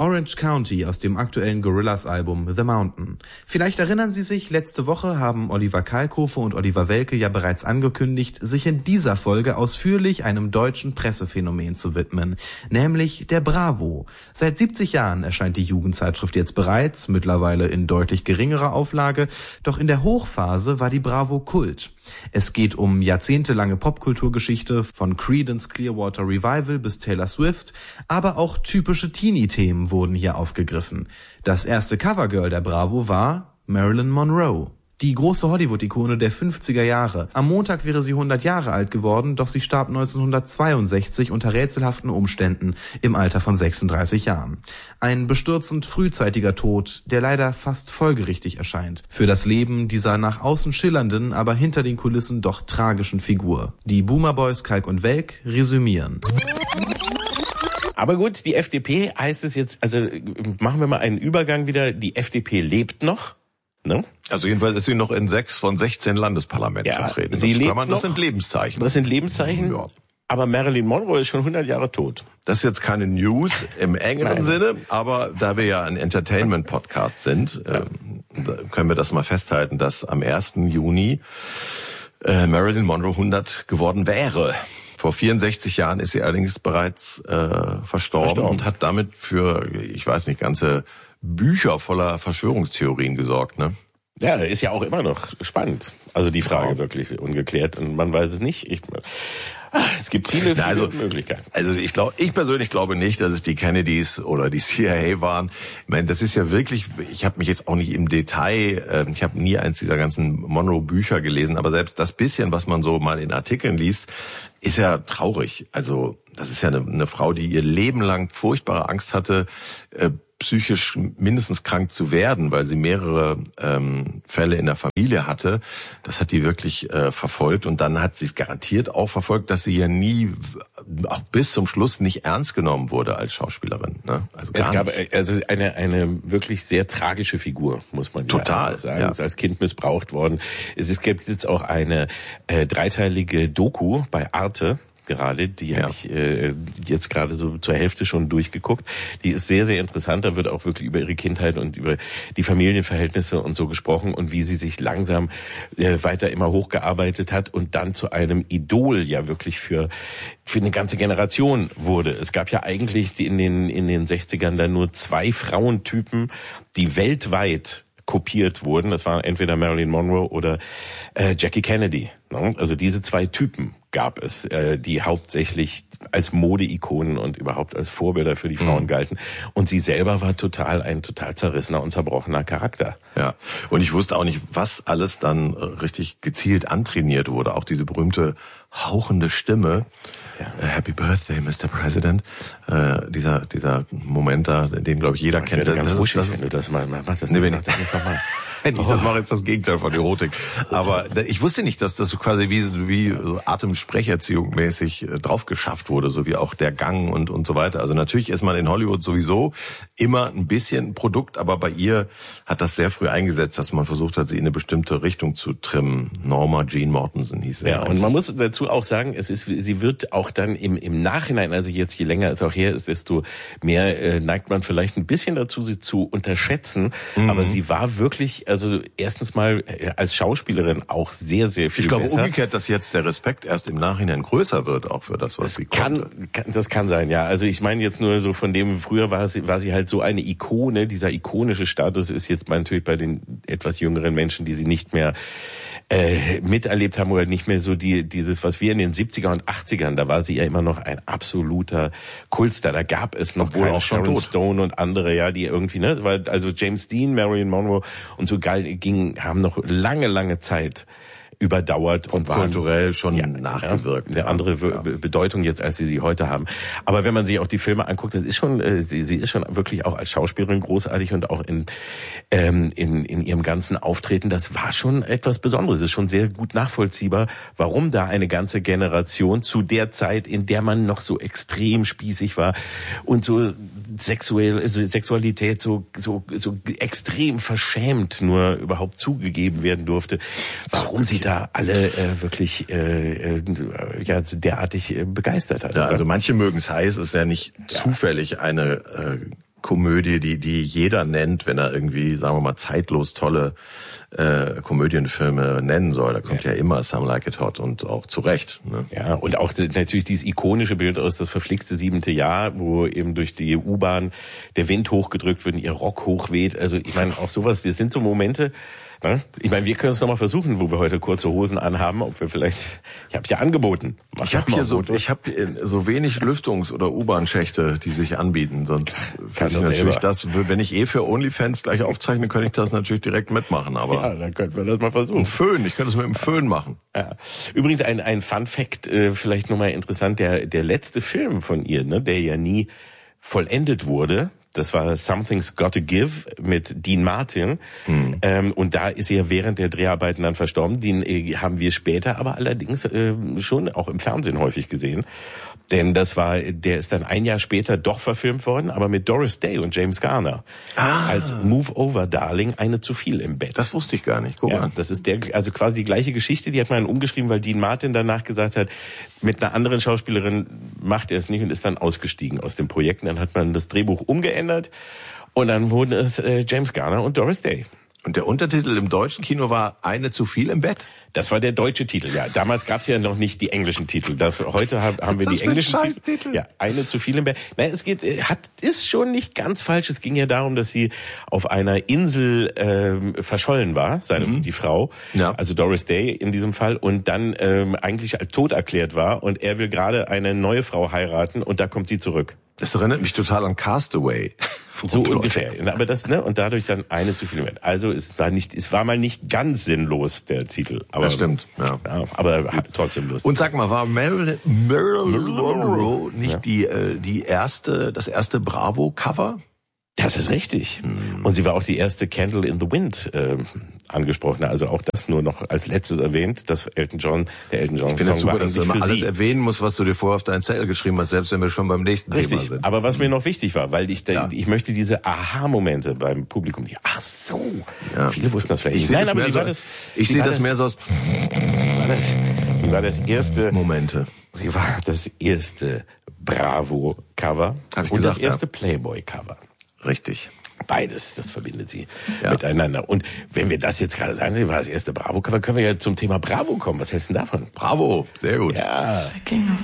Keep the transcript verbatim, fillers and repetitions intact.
Orange County aus dem aktuellen Gorillaz-Album The Mountain. Vielleicht erinnern Sie sich, letzte Woche haben Oliver Kalkofe und Oliver Welke ja bereits angekündigt, sich in dieser Folge ausführlich einem deutschen Pressephänomen zu widmen, nämlich der Bravo. Seit siebzig Jahren erscheint die Jugendzeitschrift jetzt bereits, mittlerweile in deutlich geringerer Auflage, doch in der Hochphase war die Bravo Kult. Es geht um jahrzehntelange Popkulturgeschichte von Creedence Clearwater Revival bis Taylor Swift, aber auch typische Teenie-Themen wurden hier aufgegriffen. Das erste Covergirl der Bravo war Marilyn Monroe. Die große Hollywood-Ikone der fünfziger Jahre. Am Montag wäre sie hundert Jahre alt geworden, doch sie starb neunzehnhundertzweiundsechzig unter rätselhaften Umständen im Alter von sechsunddreißig Jahren. Ein bestürzend frühzeitiger Tod, der leider fast folgerichtig erscheint für das Leben dieser nach außen schillernden, aber hinter den Kulissen doch tragischen Figur. Die Boomer Boys Kalk und Welk resümieren. Aber gut, die F D P heißt es jetzt, also machen wir mal einen Übergang wieder, die F D P lebt noch. Ne? Also jedenfalls ist sie noch in sechs von sechzehn Landesparlamenten ja, vertreten. Sie das, lebt man, das noch. sind Lebenszeichen. Das sind Lebenszeichen, ja. Aber Marilyn Monroe ist schon hundert Jahre tot. Das ist jetzt keine News im engeren Nein. Sinne, aber da wir ja ein Entertainment-Podcast sind, ja. äh, können wir das mal festhalten, dass am ersten Juni äh, Marilyn Monroe hundert geworden wäre. Vor vierundsechzig Jahren ist sie allerdings bereits äh, verstorben, verstorben und hat damit für, ich weiß nicht, ganze Bücher voller Verschwörungstheorien gesorgt, ne? Ja, ist ja auch immer noch spannend. Also die Frage ja. wirklich ungeklärt und man weiß es nicht. Ich, es gibt viele, viele also, Möglichkeiten. Also ich glaube, ich persönlich glaube nicht, dass es die Kennedys oder die C I A waren. Ich meine, das ist ja wirklich, ich habe mich jetzt auch nicht im Detail, äh, ich habe nie eins dieser ganzen Monroe-Bücher gelesen, aber selbst das bisschen, was man so mal in Artikeln liest, ist ja traurig. Also das ist ja eine, eine Frau, die ihr Leben lang furchtbare Angst hatte, äh, psychisch mindestens krank zu werden, weil sie mehrere ähm, Fälle in der Familie hatte. Das hat die wirklich äh, verfolgt und dann hat sie es garantiert auch verfolgt, dass sie ja nie, auch bis zum Schluss nicht ernst genommen wurde als Schauspielerin. Ne? Also gar es gab nicht. also eine eine wirklich sehr tragische Figur, muss man total ja sagen. Ja. Ist als Kind missbraucht worden. Es, es gibt jetzt auch eine äh, dreiteilige Doku bei Arte. Gerade, die ja. habe ich äh, jetzt gerade so zur Hälfte schon durchgeguckt. Die ist sehr, sehr interessant. Da wird auch wirklich über ihre Kindheit und über die Familienverhältnisse und so gesprochen und wie sie sich langsam äh, weiter immer hochgearbeitet hat und dann zu einem Idol ja wirklich für für eine ganze Generation wurde. Es gab ja eigentlich in den in den sechzigern dann nur zwei Frauentypen, die weltweit kopiert wurden. Das waren entweder Marilyn Monroe oder äh, Jackie Kennedy. Ne? Also diese zwei Typen gab es, äh, die hauptsächlich als Modeikonen und überhaupt als Vorbilder für die Frauen mhm. galten. Und sie selber war total ein total zerrissener und zerbrochener Charakter. Ja, und ich wusste auch nicht, was alles dann richtig gezielt antrainiert wurde. Auch diese berühmte hauchende Stimme. Ja. Happy Birthday, Mister President. Äh, dieser dieser Moment da, den glaube ich jeder ich kennt. Werde ganz das ruhig, ist, das wenn du das mal machst. Das nee, nicht, wenn das nicht mal. Ich das mache jetzt das Gegenteil von Erotik. Aber ich wusste nicht, dass das so quasi wie, wie so Atemsprecherziehung mäßig drauf geschafft wurde, so wie auch der Gang und und so weiter. Also natürlich ist man in Hollywood sowieso immer ein bisschen Produkt, aber bei ihr hat das sehr früh eingesetzt, dass man versucht hat, sie in eine bestimmte Richtung zu trimmen. Norma Jean Mortensen hieß sie. Ja, und man muss dazu auch sagen, es ist, sie wird auch dann im im Nachhinein, also jetzt je länger es auch her ist, desto mehr äh, neigt man vielleicht ein bisschen dazu, sie zu unterschätzen. Mhm. Aber sie war wirklich, also erstens mal äh, als Schauspielerin auch sehr, sehr viel Ich glaube besser. umgekehrt, dass jetzt der Respekt erst im Nachhinein größer wird, auch für das, was das sie kann, konnte. kann. Das kann sein, ja. Also ich meine jetzt nur so von dem, früher war sie, war sie halt so eine Ikone. Dieser ikonische Status ist jetzt natürlich bei den etwas jüngeren Menschen, die sie nicht mehr äh, miterlebt haben oder nicht mehr so die dieses, was wir in den siebziger und achtzigern, da war sie ja immer noch ein absoluter Kultstar. Da gab es noch Obwohl auch schon Sharon tot. Stone und andere, ja, die irgendwie, ne, weil also James Dean, Marilyn Monroe und so geil ging, haben noch lange, lange Zeit überdauert und waren kulturell schon ja, nachgewirkt. Eine andere ja. Bedeutung jetzt, als sie sie heute haben. Aber wenn man sich auch die Filme anguckt, das ist schon, äh, sie, sie ist schon wirklich auch als Schauspielerin großartig und auch in ähm, in in ihrem ganzen Auftreten, das war schon etwas Besonderes. Es ist schon sehr gut nachvollziehbar, warum da eine ganze Generation zu der Zeit, in der man noch so extrem spießig war und so sexuell, also Sexualität so so so extrem verschämt nur überhaupt zugegeben werden durfte, warum sie da alle äh, wirklich äh, äh, ja derartig äh, begeistert hat. Ja, also manche mögen es heiß, ist ja nicht ja. zufällig eine äh, Komödie, die die jeder nennt, wenn er irgendwie, sagen wir mal, zeitlos tolle äh, Komödienfilme nennen soll. Da kommt ja, ja immer Some Like It Hot und auch zu Recht. Ne? Ja, und auch natürlich dieses ikonische Bild aus das verflixte siebente Jahr, wo eben durch die U-Bahn der Wind hochgedrückt wird und ihr Rock hochweht. Also ich meine, auch sowas, das sind so Momente. Ich meine, wir können es nochmal versuchen, wo wir heute kurze Hosen anhaben, ob wir vielleicht, ich habe ja angeboten. Mach ich habe hier so, ich habe so wenig Lüftungs- oder U-Bahn-Schächte, die sich anbieten, sonst kann ich natürlich selber. Das, wenn ich eh für OnlyFans gleich aufzeichne, könnte ich das natürlich direkt mitmachen, aber. Ja, dann könnten wir das mal versuchen. Ein Föhn, ich könnte es mit dem Föhn machen. Ja. Übrigens ein, ein Fun Fact, äh, vielleicht nochmal interessant, der, der letzte Film von ihr, ne, der ja nie vollendet wurde, das war Something's Gotta Give mit Dean Martin. Hm. Ähm, und da ist er während der Dreharbeiten dann verstorben. Den äh, haben wir später aber allerdings äh, schon auch im Fernsehen häufig gesehen. Denn das war, der ist dann ein Jahr später doch verfilmt worden, aber mit Doris Day und James Garner. Ah. Als Move Over Darling, eine zu viel im Bett. Das wusste ich gar nicht. Guck ja, mal. Das ist der, also quasi die gleiche Geschichte, die hat man umgeschrieben, weil Dean Martin danach gesagt hat, mit einer anderen Schauspielerin macht er es nicht und ist dann ausgestiegen aus dem Projekt. Und dann hat man das Drehbuch umgeändert und dann wurden es äh, James Garner und Doris Day. Und der Untertitel im deutschen Kino war Eine zu viel im Bett? Das war der deutsche Titel, ja. Damals gab's ja noch nicht die englischen Titel. Dafür, heute haben, haben wir die englischen Titel. Ja, Eine zu viel im Bett. Nein, es geht, hat, ist schon nicht ganz falsch. Es ging ja darum, dass sie auf einer Insel ähm, verschollen war, seine mhm. die Frau, ja. Also Doris Day in diesem Fall, und dann ähm, eigentlich als tot erklärt war und er will gerade eine neue Frau heiraten und da kommt sie zurück. Das erinnert mich total an Castaway. So ungefähr. Aber das, ne, und dadurch dann eine zu viel mit. Also es war nicht, es war mal nicht ganz sinnlos, der Titel. Aber, das stimmt, ja. ja aber hat trotzdem Lust. Und sag mal, war Marilyn, Marilyn Monroe nicht ja. die, äh, die erste, das erste Bravo-Cover? Das ist richtig. Hm. Und sie war auch die erste Candle in the Wind äh, angesprochene. Also auch das nur noch als letztes erwähnt, dass Elton John, der Elton John ich finde Song super, war dass du immer alles sie. erwähnen musst, was du dir vorher auf deinen Zettel geschrieben hast, selbst wenn wir schon beim nächsten richtig. Thema sind. Aber was mir noch wichtig war, weil ich da, ja. ich möchte diese Aha-Momente beim Publikum, die, ach so, ja. viele wussten das vielleicht ich nicht. Nein, das aber sie so, war das, ich sehe das, das mehr so als sie war das, sie war das erste Momente. Sie war das erste Bravo-Cover und gesagt, das erste ja. Playboy-Cover. Richtig. Beides, das verbindet sie ja. miteinander. Und wenn wir das jetzt gerade sagen, sie war das erste Bravo-Cover, können wir ja zum Thema Bravo kommen. Was hältst du denn davon? Bravo, sehr gut. Ja.